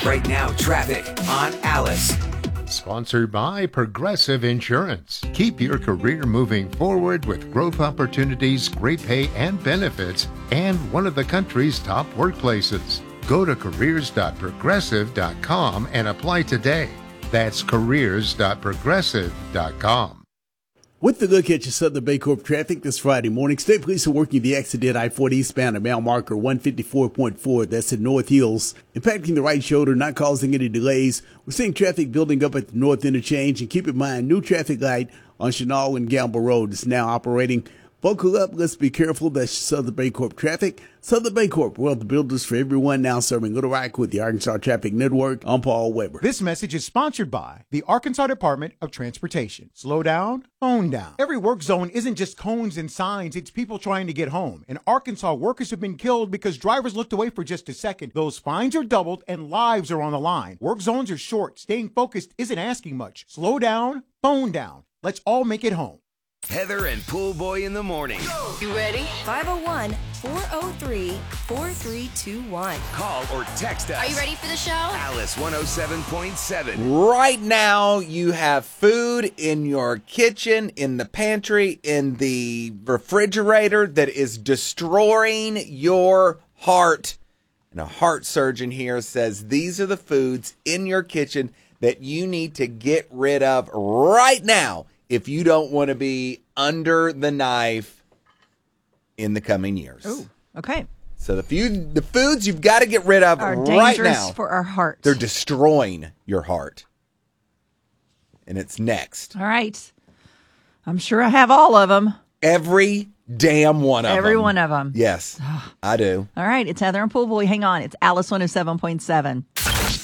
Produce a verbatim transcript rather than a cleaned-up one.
Right now, traffic on Alice. Sponsored by Progressive Insurance. Keep your career moving forward with growth opportunities, great pay and benefits, and one of the country's top workplaces. Go to careers dot progressive dot com and apply today. That's careers dot progressive dot com. With the look at your Southern Baycorp traffic this Friday morning, state police are working the accident I forty eastbound at mile marker one fifty-four point four. That's at North Hills, impacting the right shoulder, not causing any delays. We're seeing traffic building up at the North Interchange, and keep in mind, new traffic light on Chenal and Gamble Road is now operating. Buckle up, let's be careful. That's Southern Baycorp traffic. Southern Baycorp, well, the builders for everyone, now serving Little Rock with the Arkansas Traffic Network. I'm Paul Weber. This message is sponsored by the Arkansas Department of Transportation. Slow down, phone down. Every work zone isn't just cones and signs, it's people trying to get home. In Arkansas, workers have been killed because drivers looked away for just a second. Those fines are doubled and lives are on the line. Work zones are short. Staying focused isn't asking much. Slow down, phone down. Let's all make it home. Heather and Pool Boy in the morning. You ready? five oh one, four oh three, four three two one. Call or text us. Are you ready for the show? Alice one oh seven point seven. Right now, you have food in your kitchen, in the pantry, in the refrigerator that is destroying your heart. And a heart surgeon here says these are the foods in your kitchen that you need to get rid of right now if you don't want to be under the knife in the coming years. Oh, okay. So the few, the foods you've got to get rid of Are right dangerous now. for our heart. They're destroying your heart. And it's next. All right. I'm sure I have all of them. Every damn one of them. Every one of them. Yes, I do. All right. It's Heather and Pool Boy. Hang on. It's Alice one oh seven point seven.